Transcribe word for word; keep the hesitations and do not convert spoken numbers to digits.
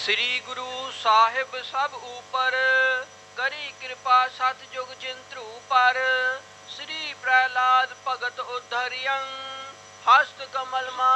श्री गुरु साहिब सब ऊपर, करी कृपा सतयुग चिंतु पर। श्री प्रहलाद भगत उद्धरियं, हस्त कमल मा